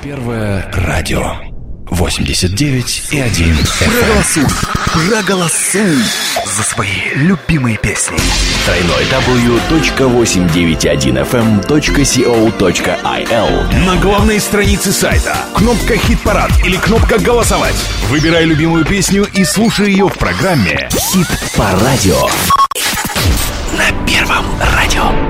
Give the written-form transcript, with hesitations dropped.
Первое радио 89,1 Проголосуй за свои любимые песни. www.891fm.co.il. На главной странице сайта кнопка «Хит-парад» или кнопка «Голосовать». Выбирай любимую песню и слушай ее в программе Хит по радио. На Первом радио.